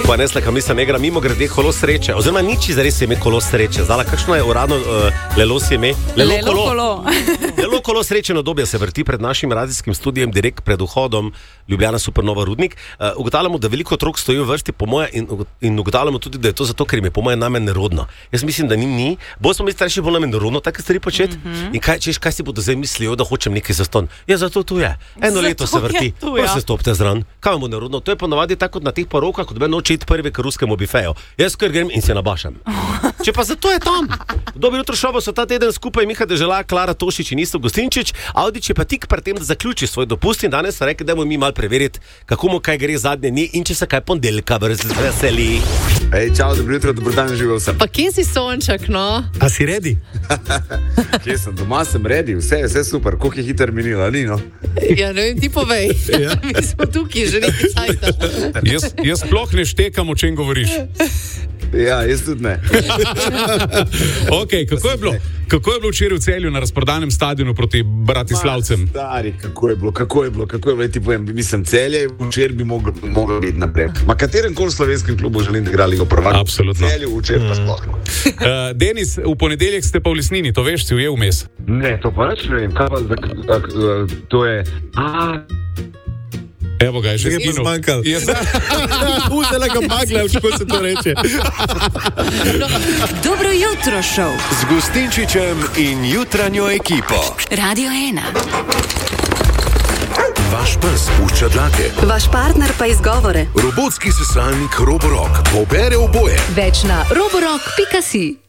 ko je nesla Kamisa Negra, mimo grede kolo sreče, oziroma niči zares ime kolo sreče. Zdala, kakšno je uradno lelos ime? Lelo kolo srečeno dobja se vrti pred našim radijskim studijem, direkt pred vhodom Ljubljana Supernova Rudnik. Ugotavljamo, da veliko otrok stoji v vrsti po moje in ugotavljamo tudi, da je to zato, ker jim je po moje name nerodno. Jaz mislim, da ni. Bolj smo mi starši bolj name nerodno take stvari početi. In kaj si bodo zdaj mislijo, da hočem nekaj zaston? Ja, zato tu je. Eno leto se vrti. Pa se stopite zran. Kaj vam bo nerodno? To je ponavadi tako na teh porokah, kot bi noče iti prvi k ruskemu bifeju. Jaz kar grem in se nabašam. Če pa zato je tam. Dobro jutro, šobo so ta teden skupaj Miha Dežela, Klara Tošič in Isto Gostinčič. Audič je pa tik pred tem, da zaključi svoj dopust in danes so rekli, da bomo mi malo preveriti, kako mu kaj gre zadnje dni in če se kaj ponedeljka veseli. Ej, čau, dobro jutro, dobro dan, živel sem. Pa kje si, Sonček, no? A si ready? Kje sem? Doma sem ready, vse super, koliko je hiter minila, ni no? Ja, ne vem, ti povej. Mi smo tukaj, že nekaj cajta. Jaz sploh ne štekam, o čem govoriš. Ja, jaz tudi ne. Ok, kako je bilo včeraj v Celju na razprodanem stadionu proti Bratislavcem? Stari, kako je bilo, ti povem, mislim, Celje, včeraj bi mogel biti naprej. Ma katerem koli slovenskem klubu želim, da igra Ligo prvaka? Absolutno. Celju, včeraj pa sploh. Denis, v ponedeljek ste pa v Lesnini, to veš, si ujel vmes? Ne, to pa neč ne vem, kaj pa, to je... Evo ga, je že skinul. Vzela ga magla, kako se to reče. Dobro jutro, šov. Z Gostinčičem in jutranjo ekipo. Radio 1. Vaš pes pušča dlake. Vaš partner pa izgovore. Robotski sesalnik Roborock pobere oboje. Več na roborock.si.